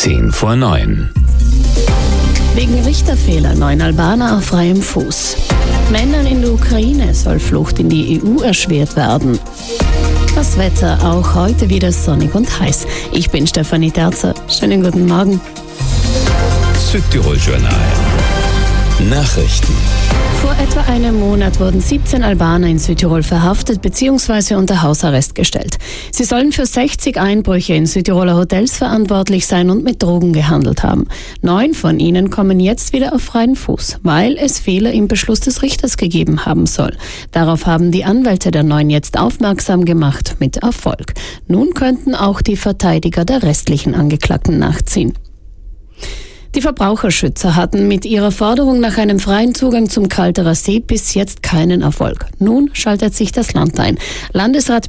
8:10 Wegen Richterfehler 9 Albaner auf freiem Fuß. Männern in der Ukraine soll Flucht in die EU erschwert werden. Das Wetter auch heute wieder sonnig und heiß. Ich bin Stefanie Terzer. Schönen guten Morgen. Südtirol Journal. Nachrichten. Vor etwa einem Monat wurden 17 Albaner in Südtirol verhaftet bzw. unter Hausarrest gestellt. Sie sollen für 60 Einbrüche in Südtiroler Hotels verantwortlich sein und mit Drogen gehandelt haben. 9 von ihnen kommen jetzt wieder auf freien Fuß, weil es Fehler im Beschluss des Richters gegeben haben soll. Darauf haben die Anwälte der 9 jetzt aufmerksam gemacht, mit Erfolg. Nun könnten auch die Verteidiger der restlichen Angeklagten nachziehen. Die Verbraucherschützer hatten mit ihrer Forderung nach einem freien Zugang zum Kalterer See bis jetzt keinen Erfolg. Nun schaltet sich das Land ein. Landesrat